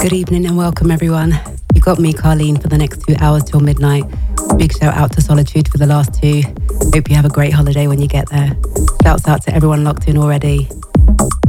Good evening and welcome everyone. You got me, Carleen, for the next 2 hours till midnight. Big shout out to Solitude for the last two. Hope you have a great holiday when you get there. Shouts out to everyone locked in already.